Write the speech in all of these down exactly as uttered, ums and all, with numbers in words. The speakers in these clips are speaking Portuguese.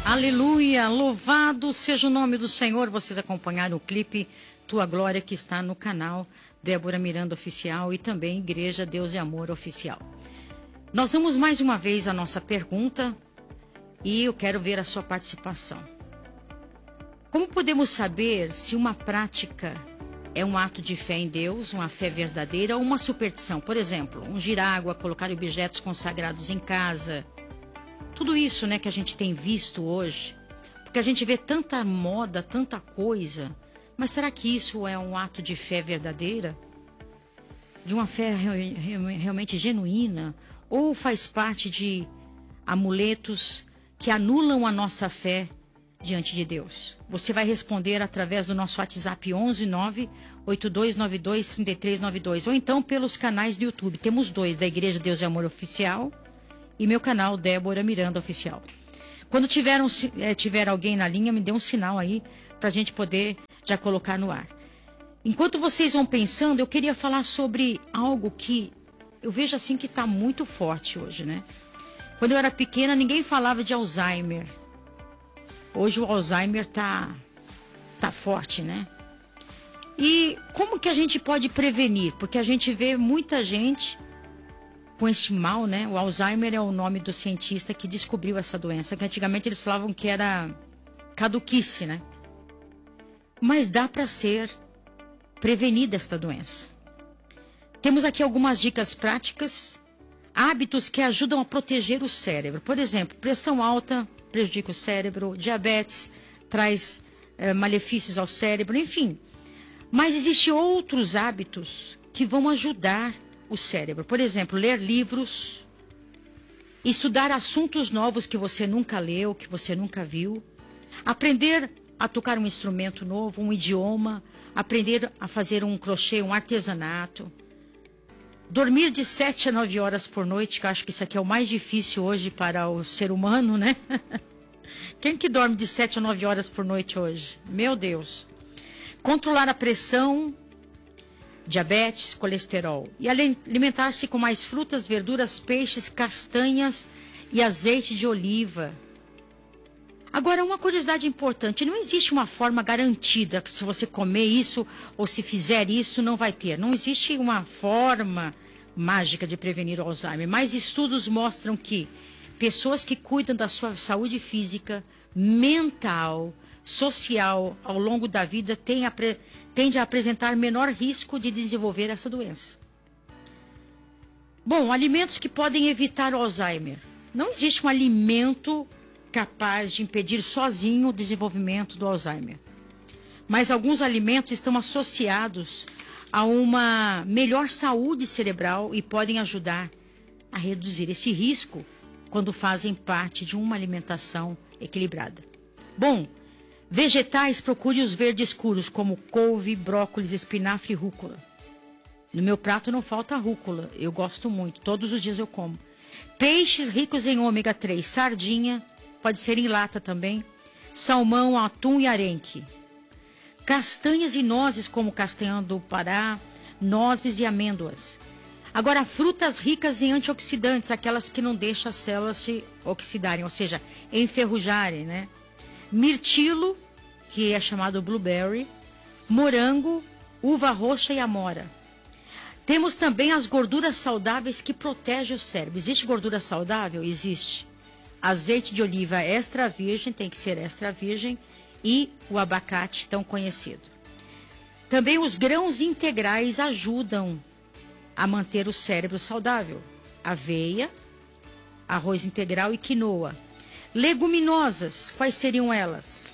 Aleluia, louvado seja o nome do Senhor. Vocês acompanharam o clipe Tua Glória, que está no canal Débora Miranda Oficial e também Igreja Deus e Amor Oficial. Nós vamos mais uma vez à nossa pergunta e eu quero ver a sua participação. Como podemos saber se uma prática é um ato de fé em Deus, uma fé verdadeira ou uma superstição? Por exemplo, ungir água, colocar objetos consagrados em casa. Tudo isso, né, que a gente tem visto hoje, porque a gente vê tanta moda, tanta coisa, mas será que isso é um ato de fé verdadeira? De uma fé realmente genuína? Ou faz parte de amuletos que anulam a nossa fé diante de Deus? Você vai responder através do nosso WhatsApp onze nove oito dois nove dois três três nove dois, ou então pelos canais do YouTube. Temos dois, da Igreja Deus e Amor Oficial e meu canal Débora Miranda Oficial. Quando tiver, um, é, tiver alguém na linha, me dê um sinal aí para a gente poder já colocar no ar. Enquanto vocês vão pensando, eu queria falar sobre algo que eu vejo assim que está muito forte hoje, né? Quando eu era pequena, ninguém falava de Alzheimer. Hoje o Alzheimer tá, tá forte, né? E como que a gente pode prevenir? Porque a gente vê muita gente com esse mal, né? O Alzheimer é o nome do cientista que descobriu essa doença, que antigamente eles falavam que era caduquice, né? Mas dá para ser prevenida esta doença. Temos aqui algumas dicas práticas, hábitos que ajudam a proteger o cérebro. Por exemplo, pressão alta prejudica o cérebro, diabetes traz é, malefícios ao cérebro, enfim. Mas existem outros hábitos que vão ajudar o cérebro. Por exemplo, ler livros, estudar assuntos novos que você nunca leu, que você nunca viu, aprender a tocar um instrumento novo, um idioma, aprender a fazer um crochê, um artesanato, dormir de sete a nove horas por noite, que eu acho que isso aqui é o mais difícil hoje para o ser humano, né? Quem que dorme de sete a nove horas por noite hoje? Meu Deus. Controlar a pressão, diabetes, colesterol. E alimentar-se com mais frutas, verduras, peixes, castanhas e azeite de oliva. Agora, uma curiosidade importante. Não existe uma forma garantida que se você comer isso ou se fizer isso, não vai ter. Não existe uma forma mágica de prevenir o Alzheimer. Mas estudos mostram que pessoas que cuidam da sua saúde física, mental, social, ao longo da vida, têm a pre... tende a apresentar menor risco de desenvolver essa doença. Bom, alimentos que podem evitar o Alzheimer. Não existe um alimento capaz de impedir sozinho o desenvolvimento do Alzheimer. Mas alguns alimentos estão associados a uma melhor saúde cerebral e podem ajudar a reduzir esse risco quando fazem parte de uma alimentação equilibrada. Bom, vegetais, procure os verdes escuros, como couve, brócolis, espinafre e rúcula. No meu prato não falta rúcula, eu gosto muito, todos os dias eu como. Peixes ricos em ômega três, sardinha, pode ser em lata também, salmão, atum e arenque. Castanhas e nozes, como castanha do Pará, nozes e amêndoas. Agora, frutas ricas em antioxidantes, aquelas que não deixam as células se oxidarem, ou seja, enferrujarem, né? Mirtilo, que é chamado blueberry, morango, uva roxa e amora. Temos também as gorduras saudáveis que protegem o cérebro. Existe gordura saudável? Existe. Azeite de oliva extra virgem, tem que ser extra virgem, e o abacate tão conhecido. Também os grãos integrais ajudam a manter o cérebro saudável. Aveia, arroz integral e quinoa. Leguminosas, quais seriam elas?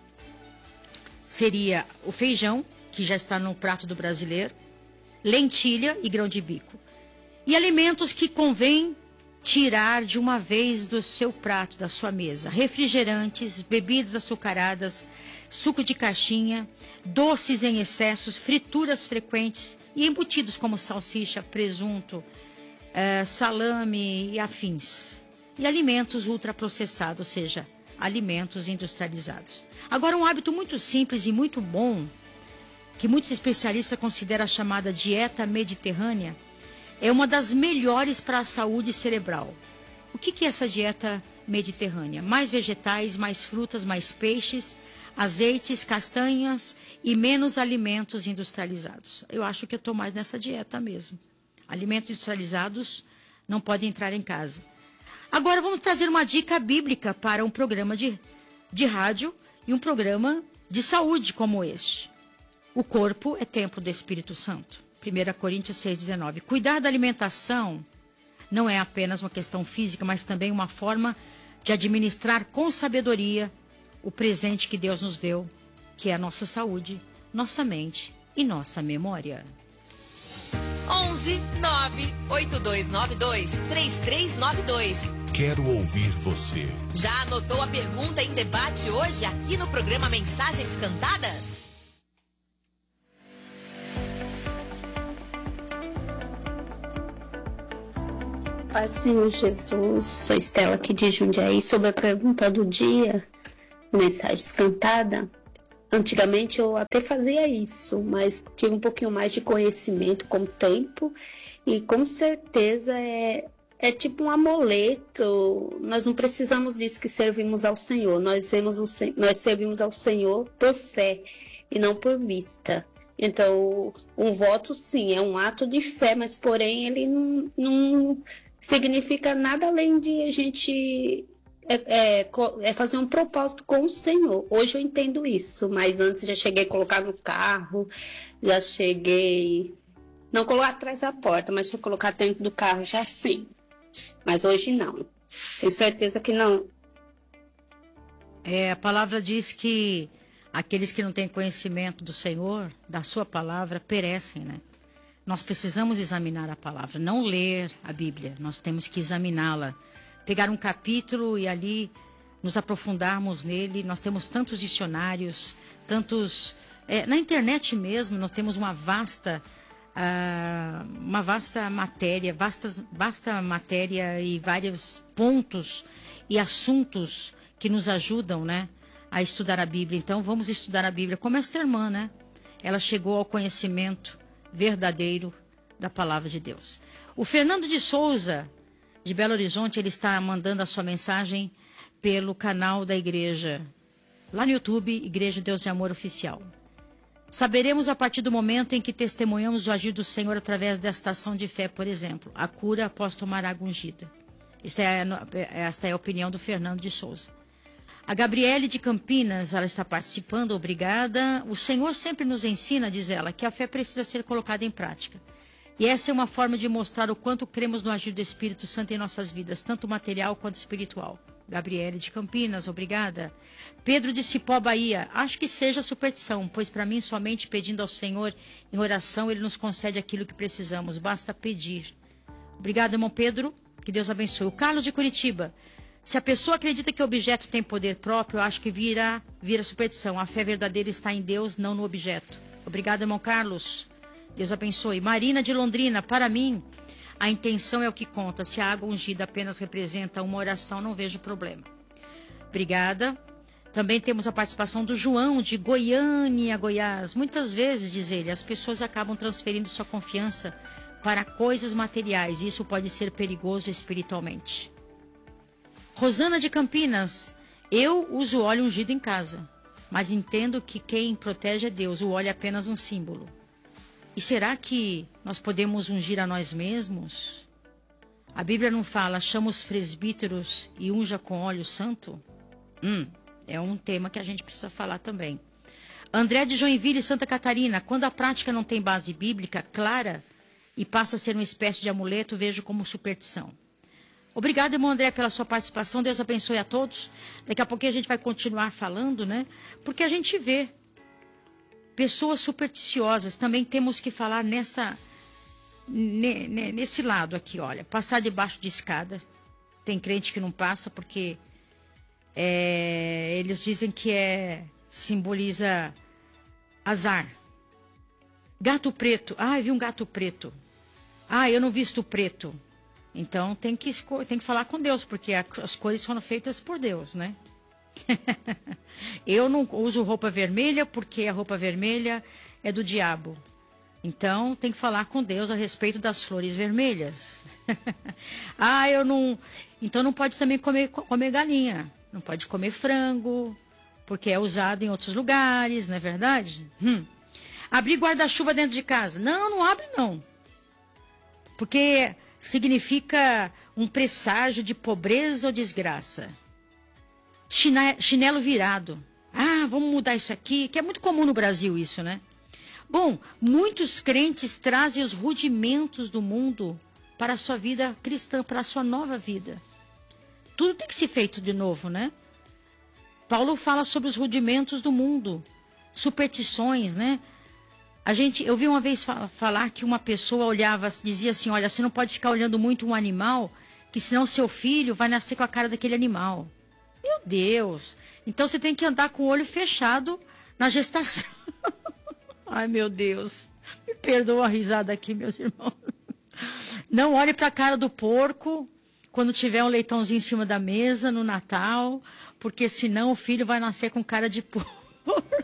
Seria o feijão, que já está no prato do brasileiro, lentilha e grão de bico. E alimentos que convém tirar de uma vez do seu prato, da sua mesa. Refrigerantes, bebidas açucaradas, suco de caixinha, doces em excessos, frituras frequentes e embutidos como salsicha, presunto, eh, salame e afins. E alimentos ultraprocessados, ou seja, alimentos industrializados. Agora, um hábito muito simples e muito bom, que muitos especialistas consideram a chamada dieta mediterrânea, é uma das melhores para a saúde cerebral. O que, que é essa dieta mediterrânea? Mais vegetais, mais frutas, mais peixes, azeites, castanhas e menos alimentos industrializados. Eu acho que eu estou mais nessa dieta mesmo. Alimentos industrializados não podem entrar em casa. Agora vamos trazer uma dica bíblica para um programa de, de rádio e um programa de saúde como este. O corpo é templo do Espírito Santo. primeira Coríntios seis, dezenove. Cuidar da alimentação não é apenas uma questão física, mas também uma forma de administrar com sabedoria o presente que Deus nos deu, que é a nossa saúde, nossa mente e nossa memória. onze nove oito dois nove dois três três nove dois. Quero ouvir você. Já anotou a pergunta em debate hoje aqui no programa Mensagens Cantadas? Paz do Senhor Jesus, sou Estela aqui de Jundiaí. Sobre a pergunta do dia, Mensagens Cantadas. Antigamente eu até fazia isso, mas tive um pouquinho mais de conhecimento com o tempo e com certeza é, é tipo um amuleto. Nós não precisamos disso que servimos ao Senhor, nós, vemos o, nós servimos ao Senhor por fé e não por vista. Então, um voto sim, é um ato de fé, mas porém ele não, não significa nada além de a gente... É, é, é fazer um propósito com o Senhor. Hoje eu entendo isso, mas antes já cheguei a colocar no carro, já cheguei, não colocar atrás da porta, mas se colocar dentro do carro já sim. Mas hoje não. Tenho certeza que não. É, a palavra diz que aqueles que não têm conhecimento do Senhor, da sua palavra, perecem, né? Nós precisamos examinar a palavra, não ler a Bíblia, nós temos que examiná-la. Pegar um capítulo e ali nos aprofundarmos nele. Nós temos tantos dicionários, tantos... É, na internet mesmo, nós temos uma vasta, uh, uma vasta matéria, vastas, vasta matéria e vários pontos e assuntos que nos ajudam, né, a estudar a Bíblia. Então, vamos estudar a Bíblia. Como esta irmã, né? Ela chegou ao conhecimento verdadeiro da palavra de Deus. O Fernando de Souza, de Belo Horizonte, ele está mandando a sua mensagem pelo canal da igreja, lá no YouTube, Igreja Deus e Amor Oficial. Saberemos a partir do momento em que testemunhamos o agir do Senhor através desta ação de fé, por exemplo, a cura após tomar água ungida. Esta é, a, esta é a opinião do Fernando de Souza. A Gabriele de Campinas, ela está participando, obrigada. O Senhor sempre nos ensina, diz ela, que a fé precisa ser colocada em prática. E essa é uma forma de mostrar o quanto cremos no agir do Espírito Santo em nossas vidas, tanto material quanto espiritual. Gabriele de Campinas, obrigada. Pedro de Cipó, Bahia, acho que seja superstição, pois para mim somente pedindo ao Senhor em oração Ele nos concede aquilo que precisamos, basta pedir. Obrigada, irmão Pedro, que Deus abençoe. O Carlos de Curitiba, se a pessoa acredita que o objeto tem poder próprio, eu acho que vira, vira superstição. A fé verdadeira está em Deus, não no objeto. Obrigada, irmão Carlos. Deus abençoe. Marina de Londrina, para mim, a intenção é o que conta. Se a água ungida apenas representa uma oração, não vejo problema. Obrigada. Também temos a participação do João, de Goiânia, Goiás. Muitas vezes, diz ele, as pessoas acabam transferindo sua confiança para coisas materiais. E isso pode ser perigoso espiritualmente. Rosana de Campinas, eu uso óleo ungido em casa, mas entendo que quem protege é Deus. O óleo é apenas um símbolo. E será que nós podemos ungir a nós mesmos? A Bíblia não fala, chama os presbíteros e unja com óleo santo? Hum, é um tema que a gente precisa falar também. André de Joinville, Santa Catarina, quando a prática não tem base bíblica clara e passa a ser uma espécie de amuleto, vejo como superstição. Obrigado, irmão André, pela sua participação. Deus abençoe a todos. Daqui a pouquinho a gente vai continuar falando, né? Porque a gente vê pessoas supersticiosas. Também temos que falar nessa, nesse lado aqui, olha. Passar debaixo de escada. Tem crente que não passa porque é, eles dizem que é, simboliza azar. Gato preto. Ah, eu vi um gato preto. Ah, eu não visto preto. Então tem que, tem que falar com Deus, porque as cores foram feitas por Deus, né? Eu não uso roupa vermelha porque a roupa vermelha é do diabo. Então, tem que falar com Deus a respeito das flores vermelhas. ah, eu não... Então, não pode também comer, comer galinha. Não pode comer frango, porque é usado em outros lugares, não é verdade? Hum. Abrir guarda-chuva dentro de casa. Não, não abre, não. Porque significa um presságio de pobreza ou desgraça. Chinelo virado. Ah, vamos mudar isso aqui, que é muito comum no Brasil isso, né? Bom, muitos crentes trazem os rudimentos do mundo para a sua vida cristã, para a sua nova vida. Tudo tem que ser feito de novo, né? Paulo fala sobre os rudimentos do mundo, superstições, né? A gente, eu vi uma vez falar que uma pessoa olhava, dizia assim, olha, você não pode ficar olhando muito um animal, que senão seu filho vai nascer com a cara daquele animal. Meu Deus! Então você tem que andar com o olho fechado na gestação. Ai, meu Deus. Me perdoa a risada aqui, meus irmãos. Não olhe para a cara do porco quando tiver um leitãozinho em cima da mesa no Natal, porque senão o filho vai nascer com cara de porco.